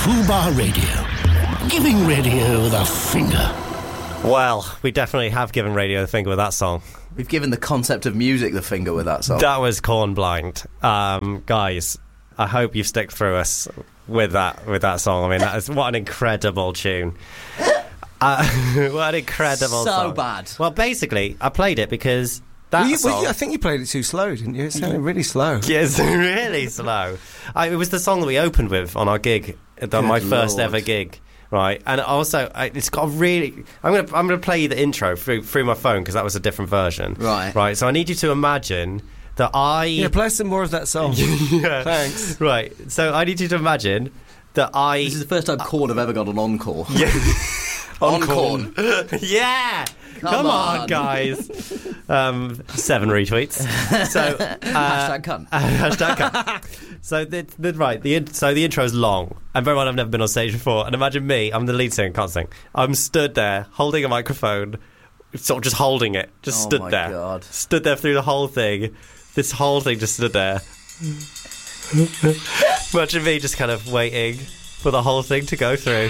Fubar Radio. Giving radio the finger. Well, we definitely have given radio the finger with that song. We've given the concept of music the finger with that song. That was Corn Blind. Guys, I hope you've stuck through us with that song. I mean, that is what an incredible tune. What an incredible song. So bad. Well, basically, I played it because song... I think you played it too slow, didn't you? It sounded really slow. Yes, really slow. It was the song that we opened with on our gig, my first ever gig. Right, and also it's got a really. I'm gonna play you the intro through my phone because that was a different version. Right. So I need you to imagine that play some more of that song. Yeah. Thanks. Right. So I need you to imagine that This is the first time Korn have ever got an encore. Yeah. On Korn. Yeah. Come on, guys. 7 retweets. So Hashtag cunt. Hashtag cunt. So the intro is long, and bear in mind I've never been on stage before. And imagine me, I'm the lead singer, can't sing. I'm stood there holding a microphone, sort of just holding it, stood there, God. Stood there through the whole thing. This whole thing just stood there. Imagine me just kind of waiting for the whole thing to go through.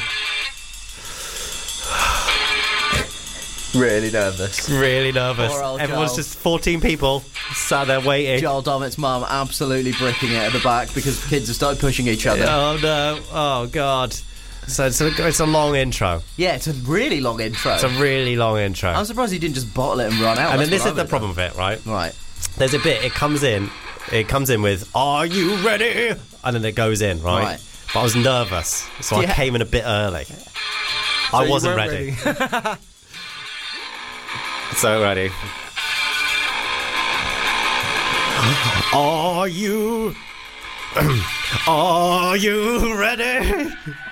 Really nervous. Really nervous. Everyone's Joel. just 14 people sat there waiting. Joel Dommett's mum absolutely bricking it at the back because kids have started pushing each other. Oh no! Oh god! So it's a long intro. Yeah, it's a really long intro. It's a really long intro. I'm surprised he didn't just bottle it and run out. And then this is the problem with it, right? Right. There's a bit. It comes in with "Are you ready?" and then it goes in, right? But I was nervous, so I came in a bit early. I wasn't ready. So ready. Are you ready?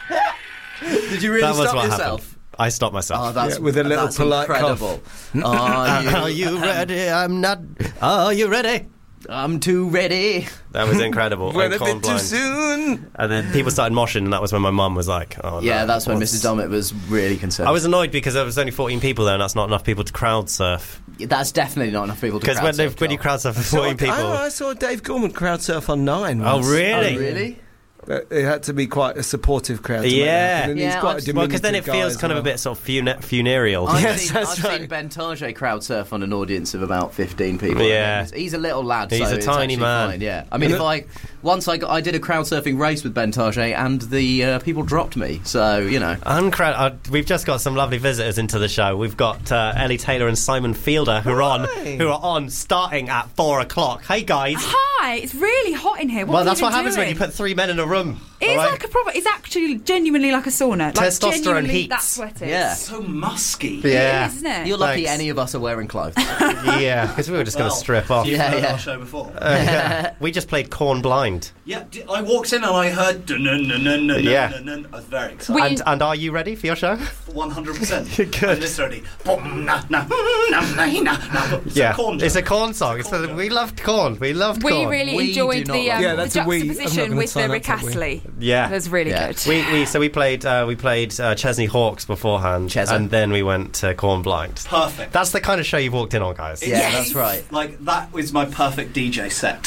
Did you really That was stop what yourself? happened. I stopped myself. Oh, that's with a little that's polite incredible. Are you ready? I'm not. Are you ready? I'm too ready. That was incredible. Went a bit too soon. And then people started moshing, and that was when my mum was like, "Oh, no, Yeah, that's when Mrs. Dommett was really concerned. I was annoyed because there was only 14 people there, and that's not enough people to crowd surf. That's definitely not enough people to crowd surf. Because when you crowd surf for 14 people, I saw Dave Gorman crowd surf on 9 once. Oh really? Oh, really? It had to be quite a supportive crowd. To Yeah. make that happen. And he's quite a because then it diminutive feels guy kind as of a bit sort of funereal. I've seen Ben Tarjay crowd surf on an audience of about 15 people. Yeah. He's a little lad. He's so a it's tiny actually man. Fine, yeah. I mean, I did a crowd surfing race with Ben Tarjay, and the people dropped me. So We've just got some lovely visitors into the show. We've got Ellie Taylor and Simon Fielder who are on starting at 4 o'clock. Hey guys. Hi, it's really hot in here. That's what happens when you put 3 men in a room. It's like a proper. It's actually genuinely like a sauna. Testosterone heat. That's what it is. Yeah. So musky. Yeah. It is, isn't it? You're lucky Thanks. any of us are wearing clothes. Yeah, because we were just going to strip off. You've Yeah, heard yeah. our show before. We just played Corn Blind. Yeah, I walked in and I heard dun-dun-dun-dun-dun-dun-dun. Yeah. I was very excited. And are you ready for your show? 100%. Good. I'm literally boom, na, na, na, na, na, na. It's a Korn it's a joke. Corn song. We loved Corn. We loved Corn. We really We enjoyed do the not Yeah, that's a we. I'm not juxtaposition gonna with the sign up Rick for we. Astley. Yeah. It was really Yeah. good. We played Chesney Hawkes beforehand, Chesney. and then we went to Corn Blind. Perfect. That's the kind of show you've walked in on, guys. Yeah, Yes. that's right. Like, that was my perfect DJ set.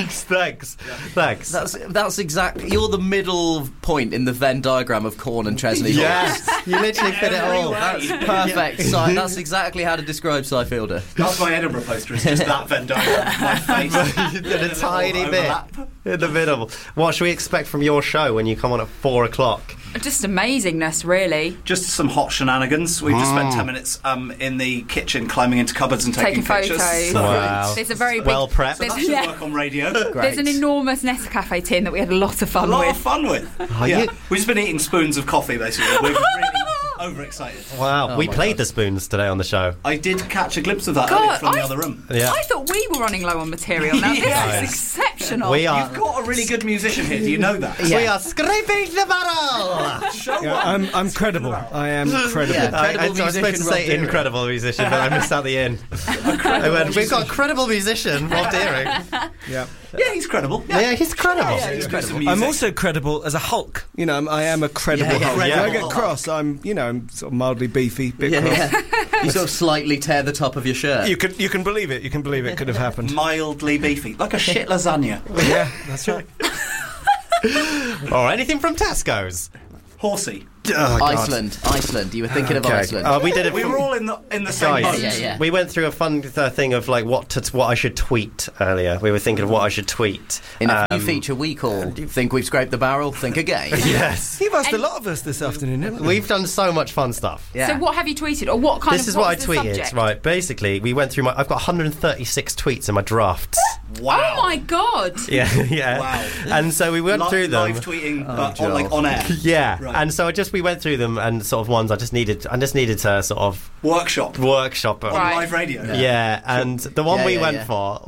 Thanks. That's exactly. You're the middle point in the Venn diagram of Korn and Chesney Hawkes. Yes, you literally fit it all. That's perfect. That's exactly how to describe Cy Fielder. That's my Edinburgh poster. It's just that Venn diagram. My face. In a tiny bit overlap. in the middle. What should we expect from your show when you come on at 4 o'clock? Just amazingness, really. Just some hot shenanigans. We've just spent 10 minutes in the kitchen climbing into cupboards and taking pictures. photos. So Wow. There's a very big. Well prepped. There's, that should yeah, work on radio. there's an enormous Nescafe tin that we had a lot of fun A lot with. of fun with. Yeah. We've just been eating spoons of coffee, basically. We're really overexcited. Wow, Oh we my played God. the spoons today on the show. I did catch a glimpse of that God, earlier from the I- other room. Yeah. I thought we were running low on material. Now Yeah. this is exceptional. We are. You've got a really good musician here. Do you know that? Yeah. We are scraping the barrel. Show Yeah, one. I'm credible. I am credible. Yeah. I Credible was supposed to musician, say Rob Deering. incredible musician, but I missed out the in. I went, we've got a credible musician, Rob Deering. Yeah. Yeah, he's credible. Yeah, he's credible. Yeah, he's credible. I'm also credible as a Hulk. You know, I am a credible Yeah, yeah. Hulk. When I Credible get cross, I'm sort of mildly beefy, bit cross. Yeah. You sort of slightly tear the top of your shirt. You can believe it. You can believe it could have happened. Mildly beefy, like a shit lasagna. Yeah, that's right. Or anything from Tesco's. Horsey. Oh, God. Iceland. You were thinking of Iceland. We did it. We were all in the same boat. Yeah. We went through a fun thing of like what I should tweet earlier. We were thinking of what I should tweet. In a new feature we call Think We've Scraped the Barrel, Think Again. Yes. You've asked a lot of us this afternoon, haven't you? We've done so much fun stuff. Yeah. So what have you tweeted, or what kind This of? is what I was the tweeted. subject? Right. Basically, we went through I've got 136 tweets in my drafts. Wow. Oh my god! Yeah. Wow. And so we went through them. Live tweeting on air. Yeah. Right. And so we went through them and sort of ones I just needed to sort of Workshop. workshop. On Right. live radio. Yeah, and the one we went yeah. for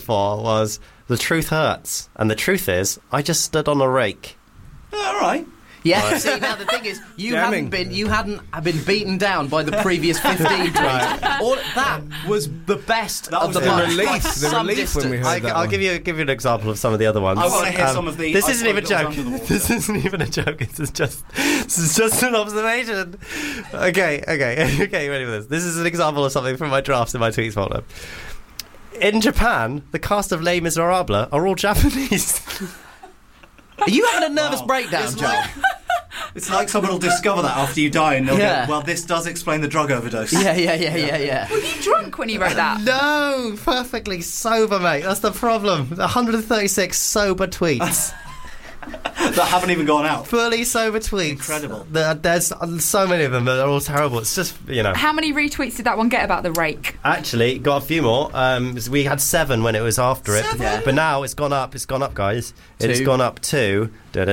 was The Truth Hurts. And the truth is, I just stood on a rake. All right. Yeah, see, now the thing is, you hadn't been beaten down by the previous 15 tweets. All that was the best That of was the the bunch. relief, By the some relief when we distance. heard that I'll one. give you an example of some of the other ones. I want to hear some of the. This I isn't even a suppose joke. it was under the This water. isn't even a joke. This is just an observation. Okay. Ready for this? This is an example of something from my drafts in my tweets folder. In Japan, the cast of Les Miserables are all Japanese. Are you having a nervous Wow. breakdown, It's Joe? like- It's like someone will discover that after you die, and they'll Yeah. go, "Well, this does explain the drug overdose." Yeah. Were you drunk when you wrote that? No, perfectly sober, mate. That's the problem. 136 sober tweets. That haven't even gone out. Fully sober tweets. Incredible. There's so many of them that are all terrible. It's just, How many retweets did that one get about the rake? Actually, got a few more. We had 7 when it was after it. Yeah. But now it's gone up. It's gone up, guys. It's 2. gone up to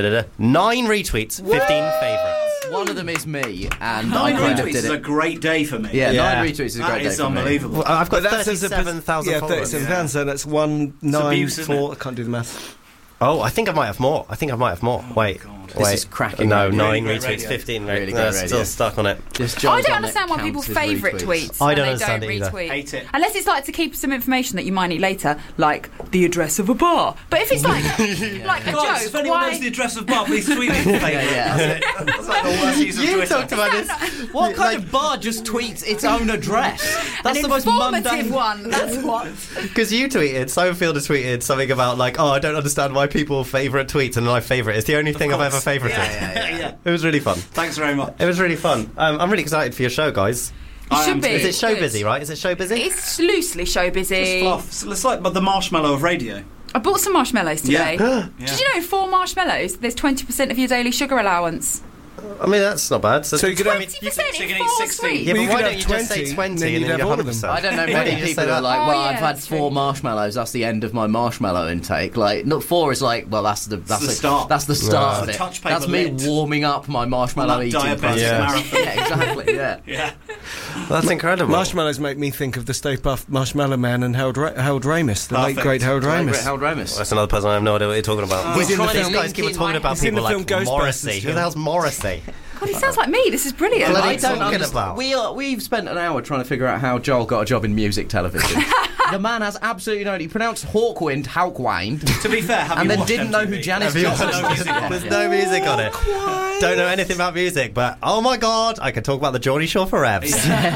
9 retweets, 15 favourites. One of them is me, and 9 I kind of retweets did is a it. great day for me. Yeah, Yeah. 9 retweets is a great That day is for me. unbelievable. Well, I've got But that's as a 37,000 yeah, followers. 37,000, so that's 194. abuse, isn't it? I can't do the maths. Oh, I think I might have more. Wait. God. This is cracking No, radio. 9 Really retweets, great radio. 15. Really Right. great Still radio. stuck on it. Just I Joe's don't on understand it why counts people as favourite retweets. tweets I and don't they understand don't it either. retweet. Hate it. Unless it's like to keep some information that you might need later, like the address of a bar. But if it's like like a Guys, joke, if anyone why? knows the address of bar, please tweet me. Yeah. That's it. That's like the worst use of You Twitter. talked about this. What kind of bar just tweets its own address? That's An the most informative mundane one. That's what. Because you tweeted, Somerfield has tweeted something about like, I don't understand why people favourite tweets, and my favourite is the only thing I've ever favourited. Yeah. It was really fun. Thanks very much. It was really fun. I'm really excited for your show, guys. You I should am be. too. Is it show Good. busy, right? Is it show busy? It's loosely show It's busy. fluff. It's like the marshmallow of radio. I bought some marshmallows today. Yeah. Did you know 4 marshmallows, there's 20% of your daily sugar allowance? I mean, that's not bad. So you could have 20% you can in eat 4 16. sweets. Yeah, Well, but you why could don't have you just say 20, 20 then and you'd then have you're all of them. 100%? I don't know Why many don't you just people say who are that? like, Oh, well, yeah, I've had that's 4 true. marshmallows. That's the end of my marshmallow intake. Like, not 4 is like, well, that's the start. That's the start of It's it. a touch paper That's me lit. warming up my marshmallow On that eating diabetic process. Yeah. marathon. Yeah, exactly. Yeah. Yeah. That's incredible. Marshmallows make me think of the Stay Puft Marshmallow Man and Harold Ramis, the late Perfect. great Harold Ramis. Harold Ramis. That's another person I have no idea what you're talking about. He's in the trying to film. These guys link keep in talking my- about He's in people the like film Ghostbusters, Morrissey. Who yeah. the hell's Morrissey? God, he sounds like me. This is brilliant. Bloody I don't talking understand. about? We've spent an hour trying to figure out how Joel got a job in music television. The man has absolutely no idea. He pronounced Hawkwind, Hawkwind, To be fair, have and you then watched didn't know MTV? who Janis Have you Joplin watched- No music on There's it. no music on it. Don't know anything about music, but oh my god, I could talk about the Geordie Shore for reps.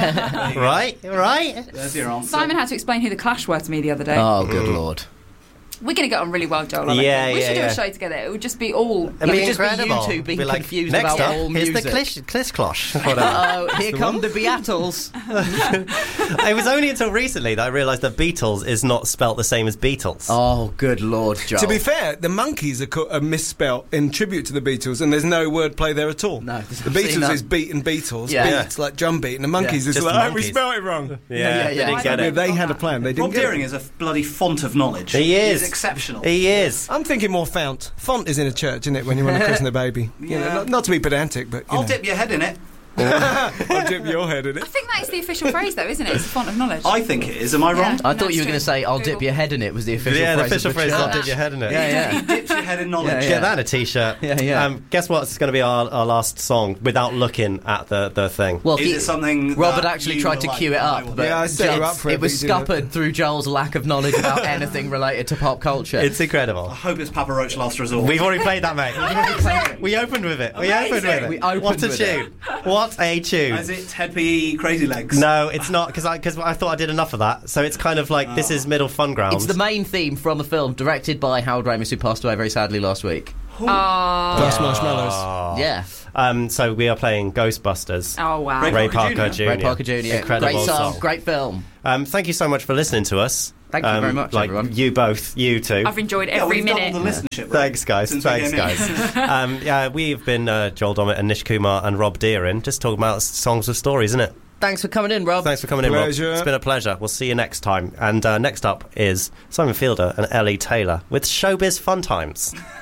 Right? There's your answer. Simon had to explain who the Clash were to me the other day. Oh, good lord. We're going to get on really well, Joel. I Yeah, reckon. We yeah, should do yeah. a show together. It would just be all. It'd It'd be just be you incredible. two being Be like, confused next about up, all here's music. the Clisclosh. Whatever. Oh, here come the Beatles. It was only until recently that I realised that Beatles is not spelt the same as Beatles. Oh, good lord, Joel. To be fair, the Monkeys are misspelt in tribute to the Beatles, and there's no wordplay there at all. No, The Beatles is beat and Beatles. Yeah. Beats like drum beat, and the Monkeys is just like, the oh, we Monkeys. spelled it wrong. Yeah, They didn't get Yeah, it. they had a plan. They didn't Rob get Deering it. is a bloody font of knowledge. He is. He's exceptional. He is. I'm thinking more font. Font is in a church, isn't it, when you want to christen a baby? You know, Yeah. not to be pedantic, but you I'll know. dip your head in it. I'll dip your head in I it. think that is the official phrase, though, isn't it? It's a font of knowledge. I think it is. Am I wrong? Yeah. I thought That's you were going to true. say, I'll dip Google. your head in it was the official Yeah, the phrase. official of the phrase, church. I'll dip your head in it. Yeah, He dips your head in knowledge. Yeah, Get that in a t-shirt. Yeah. Guess what's going to be our last song without looking at the thing? Well, Is it something Robert that actually you tried will to like cue it and I up, will but Yeah, I set you up for it, it was but you didn't. scuppered through Joel's lack of knowledge about anything related to pop culture. It's incredible. I hope it's Papa Roach Last Resort. We've already played that, mate. We opened with it. We opened with it. We opened What a with tune. What a tune. Is it Ted P. Crazy Legs? No, it's not, because I thought I did enough of that. So it's kind of like, this is middle fun ground. It's the main theme from the film, directed by Harold Ramis, who passed away very sadly last week. Plus Marshmallows. Yeah. So we are playing Ghostbusters. Oh, wow. Ray Parker Jr. Ray Parker Jr. Incredible Great song. great film. Thank you so much for listening to us. Thank you very much, everyone. You both, you two. I've enjoyed every minute. The listenership, Thanks, guys. since Thanks, we came in. guys. We've been Joel Dommett and Nish Kumar and Rob Deerin, just talking about songs with stories, isn't it? Thanks for coming in, Rob. Thanks for coming in, Rob. Pleasure. It's been a pleasure. We'll see you next time. And next up is Simon Fielder and Ellie Taylor with Showbiz Fun Times.